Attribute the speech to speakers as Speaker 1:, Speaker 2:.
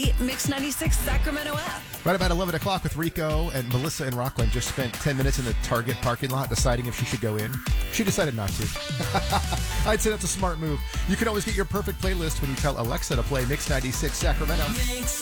Speaker 1: Mix 96 Sacramento app.
Speaker 2: Right about 11 o'clock with Rico and Melissa and Rockland just spent 10 minutes in the Target parking lot deciding if she should go in. She decided not to. I'd say that's a smart move. You can always get your perfect playlist when you tell Alexa to play Mix 96 Sacramento.
Speaker 1: Mix